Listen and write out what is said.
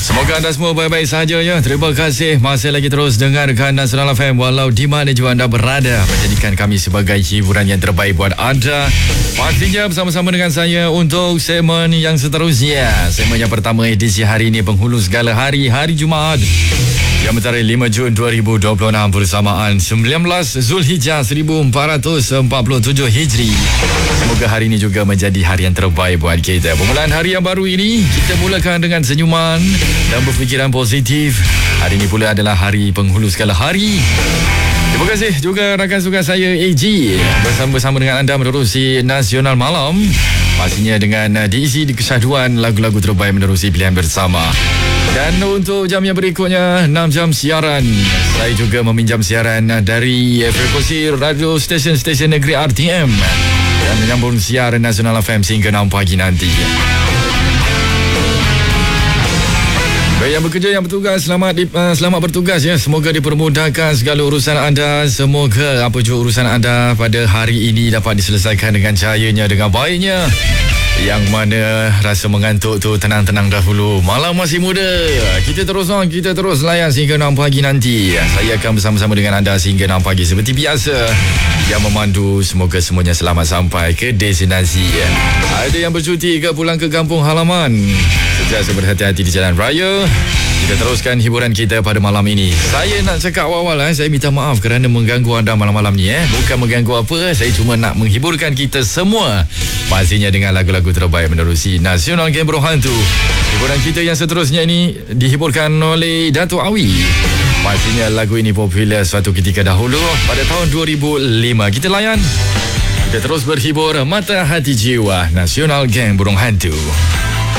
Semoga anda semua baik-baik sahaja ya. Terima kasih masih lagi terus dengarkan Nasional FM walau di mana juga anda berada, menjadikan kami sebagai hiburan yang terbaik buat anda. Pastinya bersama-sama dengan saya untuk segmen yang seterusnya. Segmen yang pertama edisi hari ini penghulu segala hari Jumaat yang mentarikh 5 Jun 2026 bersamaan 19 Zulhijjah 1447 Hijri. Semoga hari ini juga menjadi hari yang terbaik buat kita. Permulaan hari yang baru ini kita mulakan dengan senyuman dan berfikiran positif. Hari ini pula adalah hari penghulu segala hari. Terima kasih juga rakan sukan saya AG bersama-sama dengan anda menerusi Nasional Malam. Pastinya dengan diisi di kesyahduan lagu-lagu terbaik menerusi pilihan bersama. Dan untuk jam yang berikutnya 6 jam siaran. Saya juga meminjam siaran dari frekuensi radio stesen-stesen negeri RTM dan menyambung siaran Nasional FM sehingga 6 pagi nanti. Baik, yang bekerja, yang bertugas, selamat bertugas ya. Semoga dipermudahkan segala urusan anda. Semoga apa jua urusan anda pada hari ini dapat diselesaikan dengan cahayanya, dengan baiknya. Yang mana rasa mengantuk tu tenang-tenang dahulu. Malam masih muda. Kita terus layan sehingga 6 pagi nanti. Saya akan bersama-sama dengan anda sehingga 6 pagi seperti biasa. Yang memandu, semoga semuanya selamat sampai ke destinasi. Ada yang bercuti ke pulang ke kampung halaman. Sentiasa berhati-hati di jalan raya. Kita teruskan hiburan kita pada malam ini. Saya nak cakap awal saya minta maaf kerana mengganggu anda malam-malam ni Bukan mengganggu apa, saya cuma nak menghiburkan kita semua. Pastinya dengan lagu-lagu terbaik menerusi Nasional Game Hantu. Hiburan kita yang seterusnya ini dihiburkan oleh Dato' Awi. Pastinya lagu ini popular suatu ketika dahulu pada tahun 2005. Kita layan. Kita terus berhibur mata hati jiwa. Nasional Gang Burung Hantu.